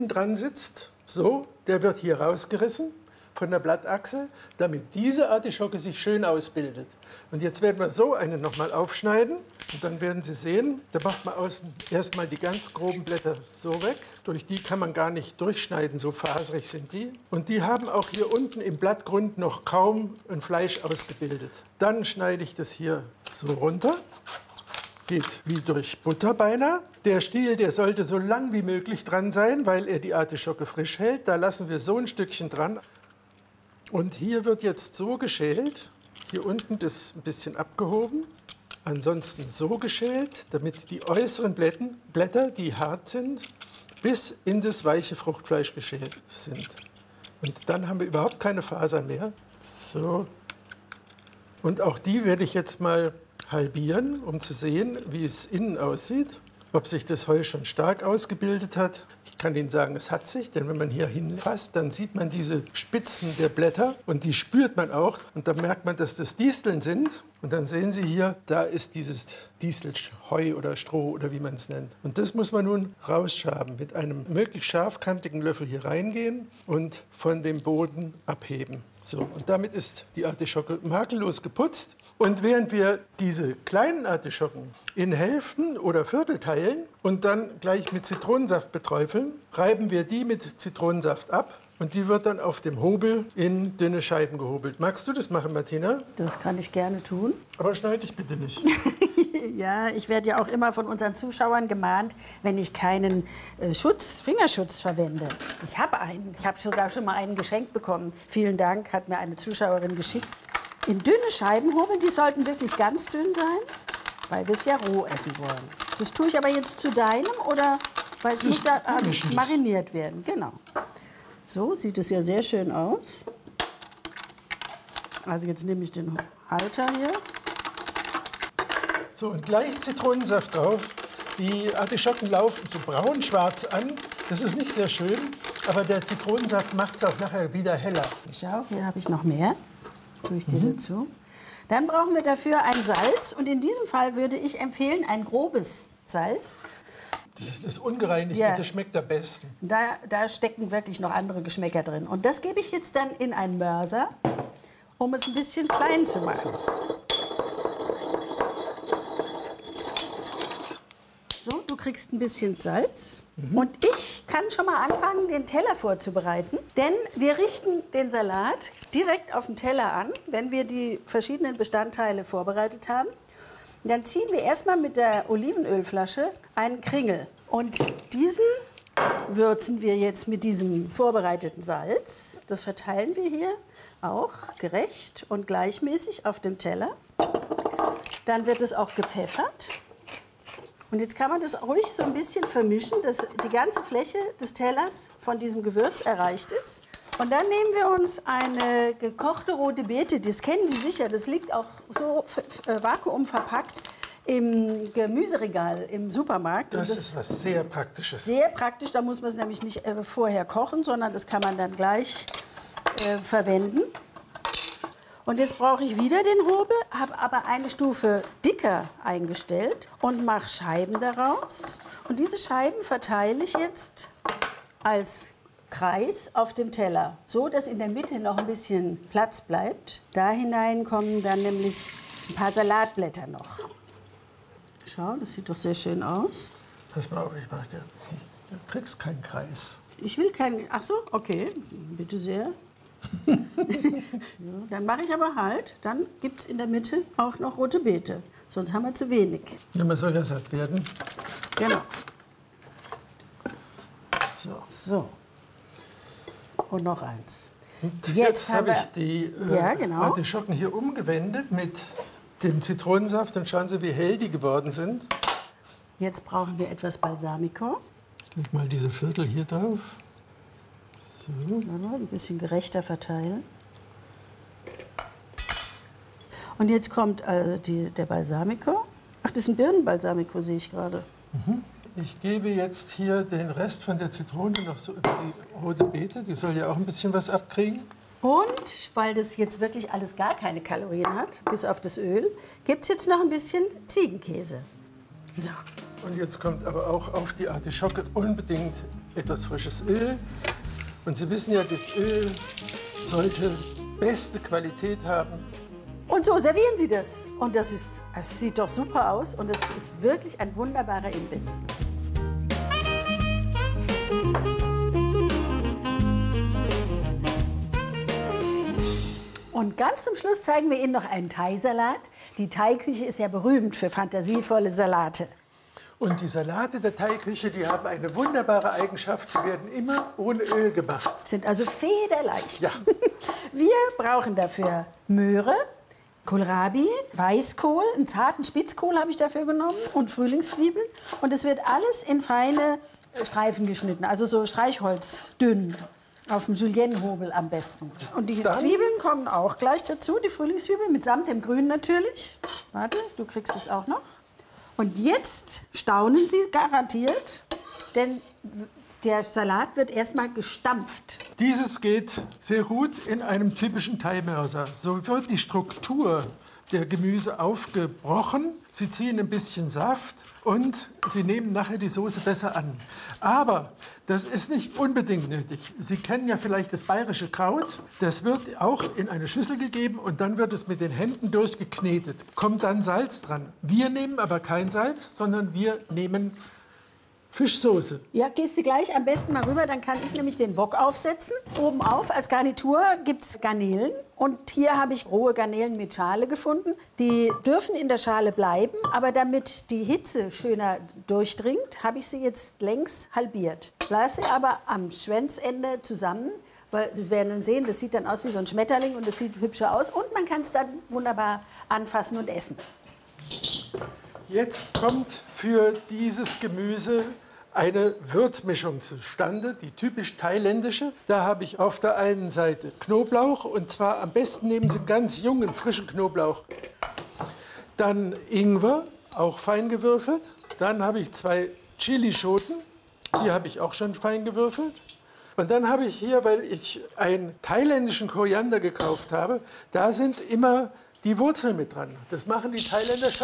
dran sitzt, so, der wird hier rausgerissen von der Blattachsel, damit diese Artischocke sich schön ausbildet. Und jetzt werden wir so eine nochmal aufschneiden und dann werden Sie sehen, da macht man außen erstmal die ganz groben Blätter so weg. Durch die kann man gar nicht durchschneiden, so faserig sind die. Und die haben auch hier unten im Blattgrund noch kaum ein Fleisch ausgebildet. Dann schneide ich das hier so runter. Geht wie durch Butter beinahe. Der Stiel, der sollte so lang wie möglich dran sein, weil er die Artischocke frisch hält. Da lassen wir so ein Stückchen dran. Und hier wird jetzt so geschält, hier unten das ein bisschen abgehoben, ansonsten so geschält, damit die äußeren Blätter, die hart sind, bis in das weiche Fruchtfleisch geschält sind. Und dann haben wir überhaupt keine Faser mehr. So. Und auch die werde ich jetzt mal halbieren, um zu sehen, wie es innen aussieht. Ob sich das Heu schon stark ausgebildet hat. Ich kann Ihnen sagen, es hat sich, denn wenn man hier hinfasst, dann sieht man diese Spitzen der Blätter und die spürt man auch. Und dann merkt man, dass das Disteln sind. Und dann sehen Sie hier, da ist dieses Distelheu oder Stroh oder wie man es nennt. Und das muss man nun rausschaben, mit einem möglichst scharfkantigen Löffel hier reingehen und von dem Boden abheben. So, und damit ist die Artischocke makellos geputzt. Und während wir diese kleinen Artischocken in Hälften oder Viertel teilen und dann gleich mit Zitronensaft beträufeln, reiben wir die mit Zitronensaft ab. Und die wird dann auf dem Hobel in dünne Scheiben gehobelt. Magst du das machen, Martina? Das kann ich gerne tun. Aber schneid dich bitte nicht. Ja, ich werde ja auch immer von unseren Zuschauern gemahnt, wenn ich keinen Fingerschutz verwende. Ich habe einen. Ich habe sogar schon mal einen geschenkt bekommen. Vielen Dank, hat mir eine Zuschauerin geschickt. In dünne Scheiben hobeln, die sollten wirklich ganz dünn sein, weil wir es ja roh essen wollen. Das tue ich aber jetzt zu deinem, oder? Weil es muss ja mariniert werden, genau. So sieht es ja sehr schön aus. Also jetzt nehme ich den Halter hier. So, und gleich Zitronensaft drauf. Die Artischocken laufen so braun-schwarz an. Das ist nicht sehr schön, aber der Zitronensaft macht es auch nachher wieder heller. Schau, hier habe ich noch mehr. Tue ich dir dazu. Dann brauchen wir dafür ein Salz. Und in diesem Fall würde ich empfehlen, ein grobes Salz. Das ist das Ungereinigte, Ja. Das schmeckt am besten. Da stecken wirklich noch andere Geschmäcker drin. Und das gebe ich jetzt dann in einen Mörser, um es ein bisschen klein zu machen. So, du kriegst ein bisschen Salz. Und ich kann schon mal anfangen, den Teller vorzubereiten. Denn wir richten den Salat direkt auf den Teller an, wenn wir die verschiedenen Bestandteile vorbereitet haben. Und dann ziehen wir erstmal mit der Olivenölflasche einen Kringel. Und diesen würzen wir jetzt mit diesem vorbereiteten Salz. Das verteilen wir hier auch gerecht und gleichmäßig auf dem Teller. Dann wird es auch gepfeffert. Und jetzt kann man das ruhig so ein bisschen vermischen, dass die ganze Fläche des Tellers von diesem Gewürz erreicht ist. Und dann nehmen wir uns eine gekochte rote Beete, das kennen Sie sicher, das liegt auch so vakuumverpackt im Gemüseregal im Supermarkt. Das ist was sehr Praktisches. Sehr praktisch, da muss man es nämlich nicht vorher kochen, sondern das kann man dann gleich verwenden. Und jetzt brauche ich wieder den Hobel, habe aber eine Stufe dicker eingestellt und mache Scheiben daraus. Und diese Scheiben verteile ich jetzt als Kreis auf dem Teller, so dass in der Mitte noch ein bisschen Platz bleibt. Da hinein kommen dann nämlich ein paar Salatblätter noch. Schau, das sieht doch sehr schön aus. Pass mal auf, ich mach dir. Du kriegst keinen Kreis. Ich will keinen. Ach so, okay, bitte sehr. So, dann mache ich aber halt, dann gibt es in der Mitte auch noch rote Beete. Sonst haben wir zu wenig. Ja, man soll ja satt werden. Genau. So. So. Und noch eins. Und Jetzt jetzt haben habe wir- ich die Ja, genau. Artischocken hier umgewendet mit dem Zitronensaft. Und schauen Sie, wie hell die geworden sind. Jetzt brauchen wir etwas Balsamico. Ich leg mal diese Viertel hier drauf. So. Ein bisschen gerechter verteilen. Und jetzt kommt der Balsamico. Ach, das ist ein Birnenbalsamico, sehe ich gerade. Ich gebe jetzt hier den Rest von der Zitrone noch so über die rote Beete. Die soll ja auch ein bisschen was abkriegen. Und weil das jetzt wirklich alles gar keine Kalorien hat, bis auf das Öl, gibt es jetzt noch ein bisschen Ziegenkäse. So. Und jetzt kommt aber auch auf die Artischocke unbedingt etwas frisches Öl. Und Sie wissen ja, das Öl sollte beste Qualität haben. Und so servieren Sie das. Und es sieht doch super aus und es ist wirklich ein wunderbarer Imbiss. Und ganz zum Schluss zeigen wir Ihnen noch einen Thai-Salat. Die Thai-Küche ist ja berühmt für fantasievolle Salate. Und die Salate der Thai-Küche, die haben eine wunderbare Eigenschaft. Sie werden immer ohne Öl gemacht. Sind also federleicht. Ja. Wir brauchen dafür Möhre, Kohlrabi, Weißkohl, einen zarten Spitzkohl habe ich dafür genommen und Frühlingszwiebeln. Und es wird alles in feine Streifen geschnitten, also so Streichholzdünn. Auf dem Julienne-Hobel am besten. Und die Zwiebeln kommen auch gleich dazu, die Frühlingszwiebeln, mitsamt dem Grün natürlich. Warte, du kriegst es auch noch. Und jetzt staunen Sie garantiert, denn der Salat wird erstmal gestampft. Dieses geht sehr gut in einem typischen Thai-Mörser. So wird die Struktur der Gemüse aufgebrochen. Sie ziehen ein bisschen Saft und Sie nehmen nachher die Soße besser an. Aber das ist nicht unbedingt nötig. Sie kennen ja vielleicht das bayerische Kraut. Das wird auch in eine Schüssel gegeben und dann wird es mit den Händen durchgeknetet. Kommt dann Salz dran. Wir nehmen aber kein Salz, sondern wir nehmen Fischsoße. Ja, gehst du gleich am besten mal rüber, dann kann ich nämlich den Wok aufsetzen. Oben auf als Garnitur gibt es Garnelen. Und hier habe ich rohe Garnelen mit Schale gefunden. Die dürfen in der Schale bleiben, aber damit die Hitze schöner durchdringt, habe ich sie jetzt längs halbiert. Lasse aber am Schwänzende zusammen, weil Sie werden dann sehen, das sieht dann aus wie so ein Schmetterling und das sieht hübscher aus. Und man kann es dann wunderbar anfassen und essen. Jetzt kommt für dieses Gemüse eine Würzmischung zustande, die typisch thailändische. Da habe ich auf der einen Seite Knoblauch, und zwar am besten nehmen Sie ganz jungen, frischen Knoblauch. Dann Ingwer, auch fein gewürfelt. Dann habe ich 2 Chilischoten, die habe ich auch schon fein gewürfelt. Und dann habe ich hier, weil ich einen thailändischen Koriander gekauft habe, da sind immer die Wurzeln mit dran. Das machen die Thailänder schon.